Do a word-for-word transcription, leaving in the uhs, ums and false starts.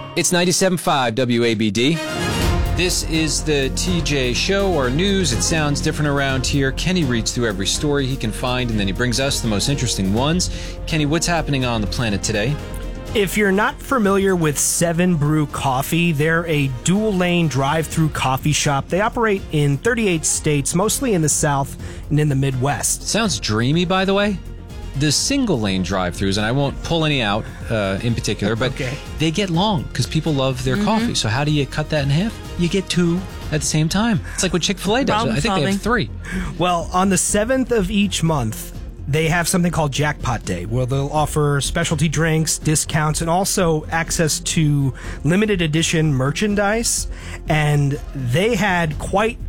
It's ninety-seven point five W A B D. This is the T J Show, or news. It sounds different around here. Kenny reads through every story he can find, and then he brings us the most interesting ones. Kenny, what's happening on the planet today? If you're not familiar with Seven Brew Coffee, they're a dual-lane drive-through coffee shop. They operate in thirty-eight states, mostly in the South and in the Midwest. Sounds dreamy, by the way. The single-lane drive-thrus, and I won't pull any out uh, in particular, but okay. They get long because people love their mm-hmm. coffee. So how do you cut that in half? You get two at the same time. It's like what Chick-fil-A does. Problem I think solving. they have three. Well, on the seventh of each month, they have something called Jackpot Day, where they'll offer specialty drinks, discounts, and also access to limited edition merchandise. And they had quite